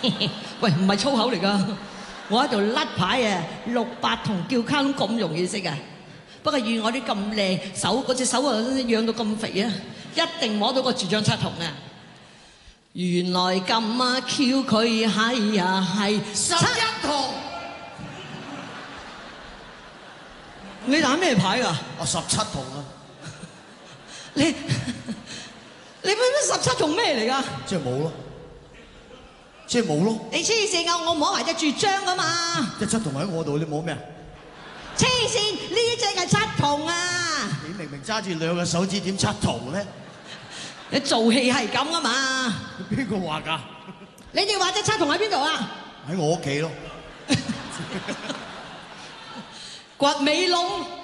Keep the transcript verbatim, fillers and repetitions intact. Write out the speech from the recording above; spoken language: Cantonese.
喂，唔係粗口嚟㗎，我喺度甩牌啊！六八同叫卡通咁容易識啊！不過遇我啲咁靚手，嗰隻手啊養到咁肥啊，一定摸到個住張七筒啊！原來咁啊 Q 佢係啊係十一筒，你打咩牌㗎？ 我十七筒啊！ 你你乜乜十七筒咩嚟㗎？ 即係冇咯，即係冇咯。 你黐線㗎！我摸埋隻絕章㗎嘛！ 隻七筒喺我度，你摸咩啊？ 黐線！呢隻係七筒啊！ 你明明揸住兩個手指，點七筒咧？ 你做戲係咁㗎嘛？ 邊個話㗎？ 你哋話隻七筒喺邊度啊？ 喺我屋企咯。 掘尾龍。